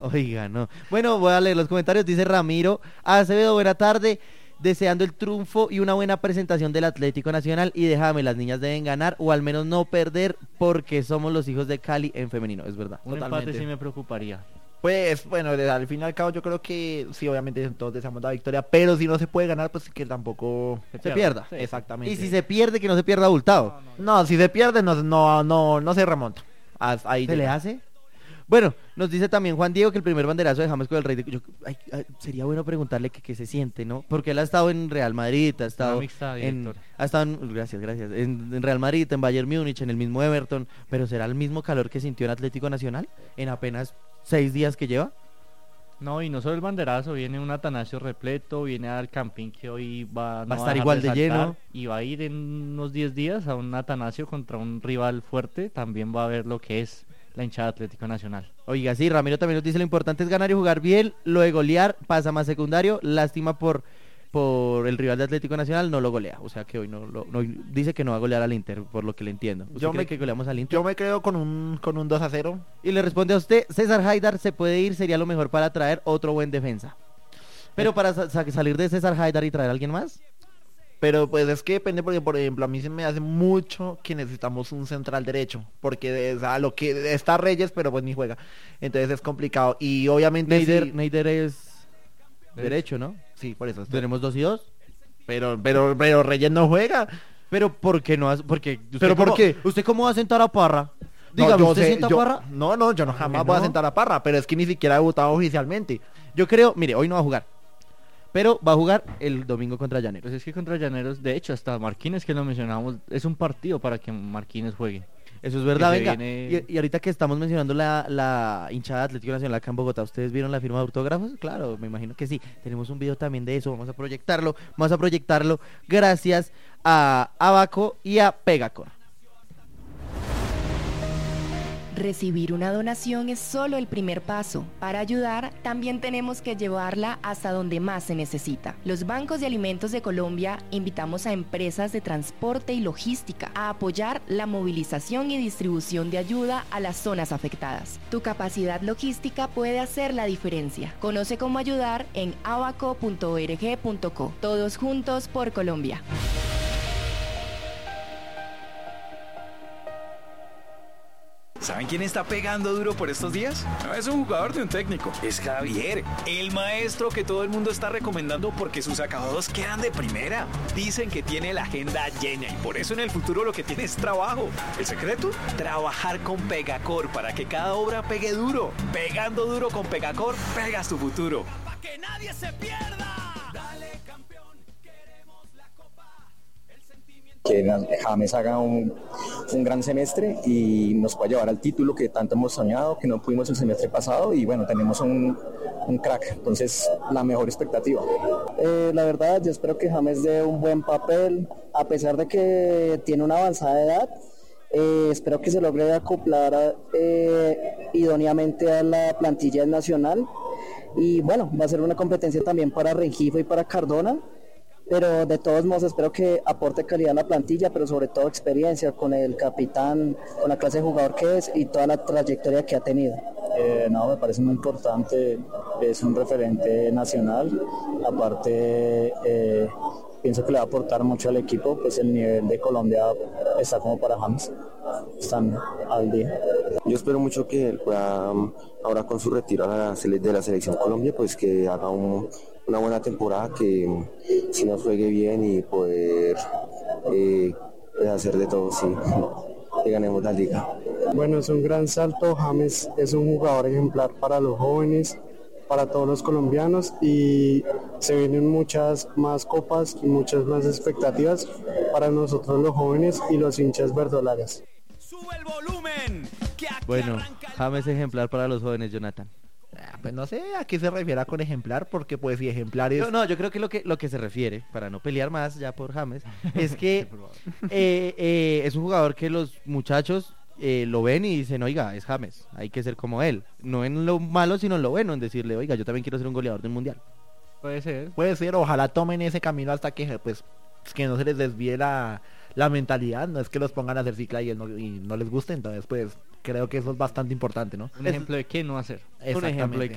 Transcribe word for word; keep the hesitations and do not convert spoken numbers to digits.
Oiga, no. Bueno, voy a leer los comentarios. Dice Ramiro Acevedo, buena tarde. Deseando el triunfo y una buena presentación del Atlético Nacional. Y déjame, las niñas deben ganar o al menos no perder porque somos los hijos de Cali en femenino. Es verdad. Un Totalmente. empate sí me preocuparía. Pues bueno, de- al fin y al cabo yo creo que sí, obviamente todos deseamos la victoria, pero si no se puede ganar, pues que tampoco Se pierda. Sí. exactamente. Y si se pierde, que no se pierda abultado. No, si se pierde no no no no se remonta. As- Ahí ¿Se le llega. hace? Bueno, nos dice también Juan Diego que el primer banderazo de James con el Rey de... yo- ay, ay, sería bueno preguntarle que qué se siente, ¿no? Porque él ha estado en Real Madrid, ha estado mixta, en... director. Ha estado en... Gracias, gracias. En, en Real Madrid, en Bayern Múnich, en el mismo Everton. Pero ¿será el mismo calor que sintió en Atlético Nacional en apenas seis días que lleva? No, y no solo el banderazo, viene un Atanasio repleto, viene al Campín que hoy va, no Va a estar dejar igual de saltar, lleno. y va a ir en unos diez días a un Atanasio contra un rival fuerte, también va a ver lo que es la hinchada Atlético Nacional. Oiga, sí, Ramiro también nos dice lo importante es ganar y jugar bien, lo de golear pasa más secundario, lástima por por el rival de Atlético Nacional, no lo golea, o sea que hoy no, lo, no dice que no va a golear al Inter, por lo que le entiendo. ¿Usted Yo cree me- que goleamos al Inter? Yo me creo con un con un dos a cero. Y le responde a usted, César Haidar se puede ir, sería lo mejor para traer otro buen defensa. Pero para sa- sa- salir de César Haidar y traer a alguien más, Pero pues es que depende porque, por ejemplo, a mí se me hace mucho que necesitamos un central derecho. Porque es a lo que está Reyes, pero pues ni juega. Entonces es complicado. Y obviamente Neider, sí, Neider es derecho, ¿no? sí, por eso. Tenemos dos y dos. Pero, pero, pero Reyes no juega. Pero ¿por qué no hace? Porque usted ¿Pero por cómo- qué? ¿Usted cómo va a sentar a Parra? No, Dígame, yo ¿usted sé- sienta a yo- Parra? No, no, yo no jamás que voy a no? sentar a Parra, pero es que ni siquiera ha debutado oficialmente. Yo creo, mire, hoy no va a jugar. Pero va a jugar el domingo contra Llaneros. Pues es que contra Llaneros, de hecho, hasta Marquínez, que lo mencionábamos, es un partido para que Marquínez juegue. Eso es verdad, se venga. viene- Y, y ahorita que estamos mencionando la, la hinchada Atlético Nacional acá en Bogotá, ¿ustedes vieron la firma de autógrafos? Claro, me imagino que sí. Tenemos un video también de eso, vamos a proyectarlo. Vamos a proyectarlo gracias a Abaco y a Pegacor. Recibir una donación es solo el primer paso. Para ayudar, también tenemos que llevarla hasta donde más se necesita. Los bancos de alimentos de Colombia invitamos a empresas de transporte y logística a apoyar la movilización y distribución de ayuda a las zonas afectadas. Tu capacidad logística puede hacer la diferencia. Conoce cómo ayudar en abaco punto org punto co. Todos juntos por Colombia. ¿Saben quién está pegando duro por estos días? No es un jugador de un técnico, es Javier, el maestro que todo el mundo está recomendando porque sus acabados quedan de primera. Dicen que tiene la agenda llena y por eso en el futuro lo que tiene es trabajo. ¿El secreto? Trabajar con Pegacor para que cada obra pegue duro. Pegando duro con Pegacor, pegas tu futuro. ¡Para que nadie se pierda! Dale, campeón, queremos la copa. Que James haga un, un gran semestre y nos pueda llevar al título que tanto hemos soñado, que no pudimos el semestre pasado y bueno, tenemos un, un crack, entonces la mejor expectativa. Eh, la verdad, yo espero que James dé un buen papel, a pesar de que tiene una avanzada edad, eh, espero que se logre acoplar eh, idóneamente a la plantilla nacional y bueno, va a ser una competencia también para Rengifo y para Cardona. Pero de todos modos espero que aporte calidad a la plantilla, pero sobre todo experiencia con el capitán, con la clase de jugador que es y toda la trayectoria que ha tenido. Eh, no, me parece muy importante, es un referente nacional, aparte eh, pienso que le va a aportar mucho al equipo, pues el nivel de Colombia está como para James, están al día. Yo espero mucho que él pueda, ahora con su retiro a la sele- de la Selección Colombia, pues que haga un, una buena temporada, que si nos juegue bien y poder eh, hacer de todo, sí, que ganemos la liga. Bueno, es un gran salto, James es un jugador ejemplar para los jóvenes, para todos los colombianos y se vienen muchas más copas y muchas más expectativas para nosotros los jóvenes y los hinchas verdolagas. Sube el volumen. Que aquí Bueno, arranca el- James ejemplar para los jóvenes, Jonathan. Ah, Pues no sé a qué se refiere con ejemplar, porque pues si ejemplar es... No, no, yo creo que lo que lo que se refiere, para no pelear más ya por James, es que eh, eh, es un jugador que los muchachos eh, lo ven y dicen, oiga, es James, hay que ser como él. No en lo malo, sino en lo bueno, en decirle, oiga, yo también quiero ser un goleador del mundial. Puede ser. Puede ser, ojalá tomen ese camino hasta que pues que no se les desvíe la, la mentalidad, no es que los pongan a hacer cicla y, él no, y no les guste, entonces pues creo que eso es bastante importante, ¿no? Un ejemplo de qué no hacer. Un ejemplo de